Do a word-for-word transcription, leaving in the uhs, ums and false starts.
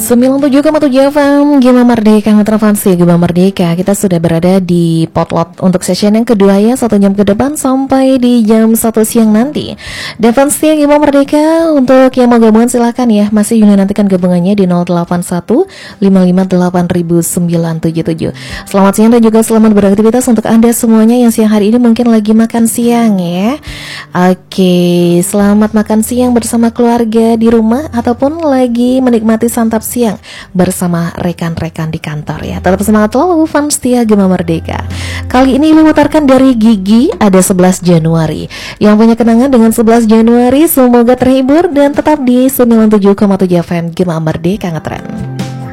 sembilan puluh tujuh koma tujuh F M Gema Merdeka Metrofansi Gema Merdeka. Kita sudah berada di potlot untuk session yang kedua ya, satu jam ke depan sampai di jam satu siang nanti. Dan fansia Gema Merdeka, untuk yang mau gabungan silakan ya. Masih Yuna nantikan gabungannya di nol delapan satu lima lima delapan sembilan tujuh tujuh. Selamat siang dan juga selamat beraktivitas untuk Anda semuanya yang siang hari ini mungkin lagi makan siang ya. Oke, selamat makan siang bersama keluarga di rumah ataupun lagi menikmati santap siang bersama rekan-rekan di kantor ya. Tetap semangat selalu fans setia Gema Merdeka. Kali ini memutarkan dari Gigi, ada sebelas Januari. Yang punya kenangan dengan sebelas Januari semoga terhibur dan tetap di sembilan puluh tujuh koma tujuh F M Gema Merdeka Ngetren.